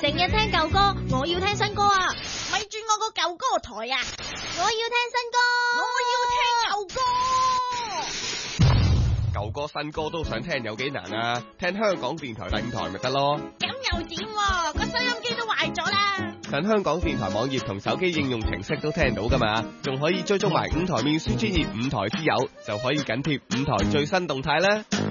成日聽舊歌，我要聽新歌啊！ 咪轉我個舊歌台啊！ 我要聽新歌， 我要聽舊歌。 舊歌新歌都想聽，有幾難啊？聽香港電台第5台咪得咯。 咁又點喎？個收音機都壞咗啦。 上香港電台網頁同手機應用程式都聽到噶嘛，仲可以追蹤埋5台面書專頁5台之友，就可以緊貼5台最新動態啦。